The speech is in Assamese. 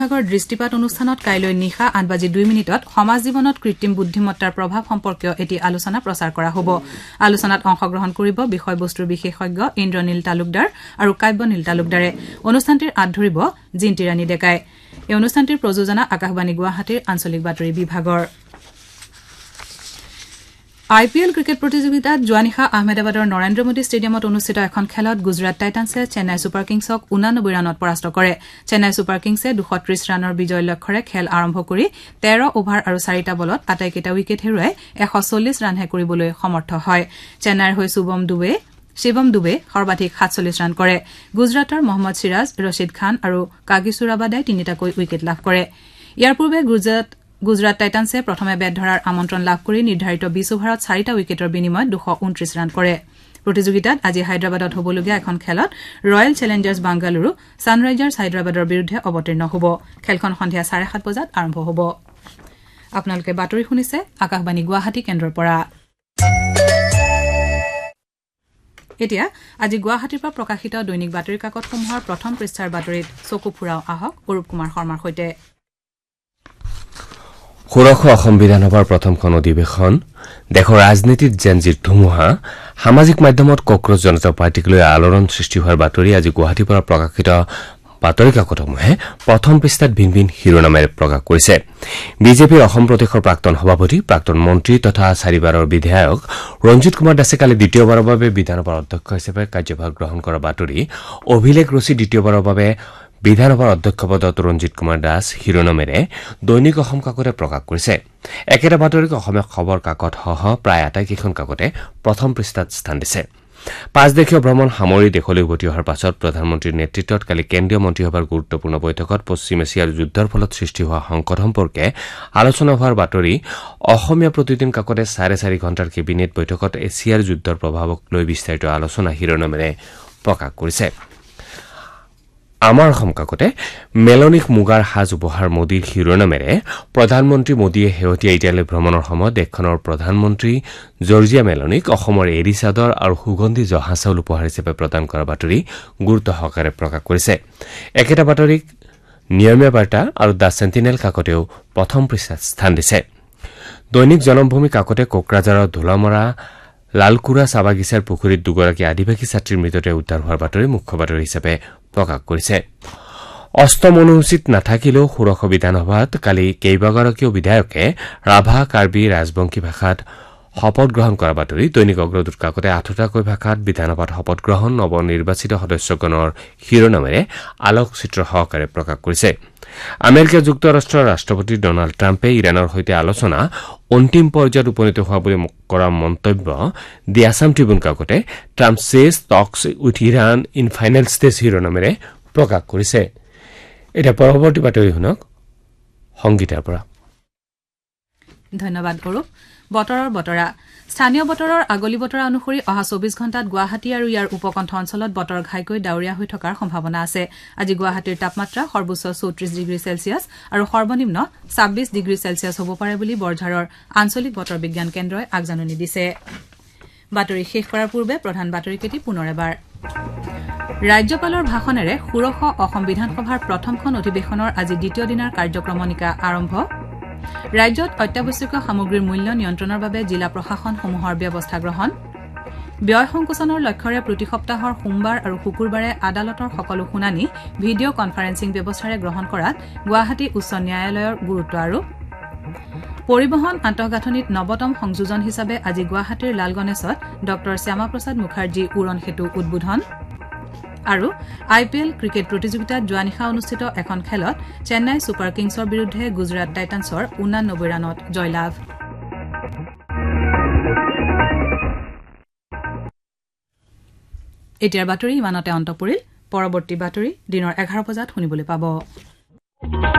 বিভাগৰ দৃষ্টিপাত অনুষ্ঠানত কাইলৈ নিশা 8:02 সমাজ জীৱনত কৃত্ৰিম বুদ্ধিমত্তাৰ প্ৰভাৱ সম্পৰ্কীয় এটি আলোচনা প্ৰচাৰ কৰা হ'ব। আলোচনাত অংশগ্ৰহণ কৰিব বিষয়বস্তুৰ বিশেষজ্ঞ ইন্দ্ৰনীল তালুকদাৰ আৰু কাব্যনীল তালুকদাৰে। অনুষ্ঠানটিৰ আঁত ধৰিব জিন্তি ৰাণী ডেকাই। এই অনুষ্ঠানটিৰ প্ৰযোজনা আকাশবাণী গুৱাহাটীৰ আঞ্চলিক বাতৰি বিভাগৰ। IPL ক্ৰিকেট প্ৰতিযোগিতাত যোৱা নিশা আহমেদাবাদৰ নৰেন্দ্ৰ মোদী ষ্টেডিয়ামত অনুষ্ঠিত এখন খেলত গুজৰাট টাইটান্ছে চেন্নাই ছুপাৰ কিংছক 89 ৰানত পৰাস্ত কৰে। চেন্নাই ছুপাৰ কিংছে 230 ৰানৰ বিজয় লক্ষ্যৰে খেল আৰম্ভ কৰি 13 অভাৰ আৰু 4টা বলত আটাইকেইটা উইকেট হেৰুৱাই 140 ৰানহে কৰিবলৈ সমৰ্থ হয়। চেন্নাইৰ হৈ শিৱম দুবে সৰ্বাধিক 47 ৰান কৰে। গুজৰাটৰ মহম্মদ সিৰাজ, ৰছিদ খান আৰু কাগিছুৰাবাদাই 3টাকৈ উইকেট লাভ কৰে। ইয়াৰ পূৰ্বে গুজৰাট টাইটান্ছে প্ৰথমে বেট ধৰাৰ আমন্ত্ৰণ লাভ কৰি নিৰ্ধাৰিত 20 অভাৰত 4টা উইকেটৰ বিনিময়ত 229 ৰান কৰে। প্ৰতিযোগিতাত আজি হায়দৰাবাদত হ'বলগীয়া এখন খেলত ৰয়েল চেলেঞ্জাৰ্ছ বাংগালুৰু ছানৰাইজাৰ্ছ হায়দৰাবাদৰ বিৰুদ্ধে অৱতীৰ্ণ হ'ব। খেলখন সন্ধিয়া 7:30 বজাত আৰম্ভ হ'ব। আপোনালোকে বাতৰি শুনিছে আকাশবাণী গুৱাহাটী কেন্দ্ৰৰ পৰা। এতিয়া আজি গুৱাহাটীৰ পৰা প্ৰকাশিত দৈনিক বাতৰি কাকতসমূহৰ প্ৰথম পৃষ্ঠাৰ বাতৰিত চকু ফুৰাও আহক অৰূপ কুমাৰ শৰ্মাৰ সৈতে। ষোড়শ অসম বিধানসভাৰ প্ৰথমখন অধিৱেশন, দেশৰ ৰাজনীতিত জেনজিৰ ধুমুহা, সামাজিক মাধ্যমত কক্ৰোচ জনতা পাৰ্টীক লৈ আলোড়ন সৃষ্টি হোৱাৰ বাতৰি আজি গুৱাহাটীৰ পৰা প্ৰকাশিত বাতৰি কাকতসমূহে প্ৰথম পৃষ্ঠাত ভিন ভিন শিৰোনামেৰে প্ৰকাশ কৰিছে। বিজেপিৰ অসম প্ৰদেশৰ প্ৰাক্তন সভাপতি, প্ৰাক্তন মন্ত্ৰী তথা 4বাৰৰ বিধায়ক ৰঞ্জিত কুমাৰ দাসে কালি দ্বিতীয়বাৰৰ বাবে বিধানসভাৰ অধ্যক্ষ হিচাপে কাৰ্যভাৰ গ্ৰহণ কৰাৰ বাতৰি অভিলেখ ৰচি দ্বিতীয়বাৰৰ বাবে বিধানসভাৰ অধ্যক্ষ পদত ৰঞ্জিত কুমাৰ দাস শিৰোনামেৰে দৈনিক অসম কাকতে প্ৰকাশ কৰিছে। একেটা বাতৰিক অসমীয়া খবৰ কাকতসহ প্ৰায় আটাইকেইখন কাকতে প্ৰথম পৃষ্ঠাত স্থান দিছে। 5 দেশীয় ভ্ৰমণ সামৰি দেশলৈ উভতি অহাৰ পাছত প্ৰধানমন্ত্ৰীৰ নেতৃত্বত কালি কেন্দ্ৰীয় মন্ত্ৰীসভাৰ গুৰুত্বপূৰ্ণ বৈঠকত পশ্চিম এছিয়াৰ যুদ্ধৰ ফলত সৃষ্টি হোৱা সংকট সম্পৰ্কে আলোচনা হোৱাৰ বাতৰি অসমীয়া প্ৰতিদিন কাকতে 4.5 ঘণ্টাৰ কেবিনেট বৈঠকত এছিয়াৰ যুদ্ধৰ প্ৰভাৱক লৈ বিস্তাৰিত আলোচনা শিৰোনামেৰে প্ৰকাশ কৰিছে। আমাৰ অসম কাকতে মেলনিক মুগাৰ সাজ উপহাৰ মোদীৰ শিৰোনামেৰে প্ৰধানমন্ত্ৰী মোদীয়ে শেহতীয়া ইটালী ভ্ৰমণৰ সময়ত দেশখনৰ প্ৰধানমন্ত্ৰী জৰ্জিয়া মেলনিক অসমৰ এৰী চাদৰ আৰু সুগন্ধি জহা চাউল উপহাৰ হিচাপে প্ৰদান কৰা বাতৰি গুৰুত্ব সহকাৰে প্ৰকাশ কৰিছে। একেটা বাতৰিক নিয়মীয়া বাৰ্তা আৰু দ্য চেণ্টিনেল কাকতেও প্ৰথম পৃষ্ঠাত স্থান দিছে। দৈনিক জনমভূমি কাকতে কোকৰাঝাৰৰ ধোলামৰা লালকুৰা চাহ বাগিচাৰ পুখুৰীত দুগৰাকী আদিবাসী ছাত্ৰীৰ মৃতদেহ উদ্ধাৰ হোৱাৰ বাতৰি মুখ্য বাতৰি হিচাপে প্ৰকাশ কৰিছে। অষ্টম অনুসূচীত নাথাকিলেও ষোড়শ বিধানসভাত কালি কেইবাগৰাকীও বিধায়কে ৰাভা, কাৰ্বি, ৰাজবংশী ভাষাত শপত গ্ৰহণ কৰাৰ বাতৰি দৈনিক অগ্ৰদূত কাকতে 8টাকৈ ভাষাত বিধানসভাত শপত গ্ৰহণ নৱনিৰ্বাচিত সদস্যগণৰ শিৰোনামেৰে আলোকচিত্ৰ সহকাৰে প্ৰকাশ কৰিছে। আমেৰিকা যুক্তৰাষ্ট্ৰৰ ৰাষ্ট্ৰপতি ডনাল্ড ট্ৰাম্পে ইৰাণৰ সৈতে আলোচনা অন্তিম পৰ্যায়ত উপনীত হোৱা বুলি কৰা মন্তব্য দি আছাম ট্ৰিবিউন কাকতে ট্ৰাম্প চেজ টক্স with Iran in final stage শিৰোনামেৰে প্ৰকাশ কৰিছে। এতিয়া পৰৱৰ্তী বাতৰি শুনক সংগীতাৰ পৰা। ধন্যবাদ গৌৰৱ। বতৰৰ বতৰা। স্থানীয় বতৰৰ আগলি বতৰা অনুসৰি অহা 24 ঘণ্টাত গুৱাহাটী আৰু ইয়াৰ উপকণ্ঠ অঞ্চলত বতৰ ঘাইকৈ ডাৱৰীয়া হৈ থকাৰ সম্ভাৱনা আছে। আজি গুৱাহাটীৰ তাপমাত্ৰা সৰ্বোচ্চ 34 ডিগ্ৰী চেলছিয়াছ আৰু সৰ্বনিম্ন 26 ডিগ্ৰী চেলছিয়াছ হ'ব পাৰে বুলি বৰঝাৰৰ আঞ্চলিক বতৰ বিজ্ঞান কেন্দ্ৰই আগজাননী দিছে। বাতৰি শেষ কৰাৰ পূৰ্বে প্ৰধান বাতৰিকেইটি পুনৰ এবাৰ। ৰাজ্যপালৰ ভাষণেৰে ষোড়শ অসম বিধানসভাৰ প্ৰথমখন অধিৱেশনৰ আজি দ্বিতীয় দিনাৰ কাৰ্যক্ৰমণিকা আৰম্ভ। ৰাজ্যত অত্যাৱশ্যকীয় সামগ্ৰীৰ মূল্য নিয়ন্ত্ৰণৰ বাবে জিলা প্ৰশাসনসমূহৰ ব্যৱস্থা গ্ৰহণ। ব্যয় সংকোচনৰ লক্ষ্যৰে প্ৰতি সপ্তাহৰ সোমবাৰ আৰু শুকুৰবাৰে আদালতৰ সকলো শুনানি ভিডিঅ' কনফাৰেন্সিং ব্যৱস্থাৰে গ্ৰহণ কৰাত গুৱাহাটী উচ্চ ন্যায়ালয়ৰ গুৰুত্ব আৰোপ। পৰিবহণ আন্তঃগাঁথনিত নৱতম সংযোজন হিচাপে আজি গুৱাহাটীৰ লালগণেশত ড শ্যামাপ্ৰসাদ মুখাৰ্জী উৰণ সেতু উদ্বোধন। আৰু IPL ক্ৰিকেট প্ৰতিযোগিতাত যোৱা নিশা অনুষ্ঠিত এখন খেলত চেন্নাই ছুপাৰ কিংছৰ বিৰুদ্ধে গুজৰাট টাইটান্ছৰ 89 ৰানত জয়লাভ। এতিয়াৰ বাতৰি ইমানতে অন্ত পৰিল। পৰৱৰ্তী বাতৰি দিনৰ 11 বজাত শুনিবলৈ পাব।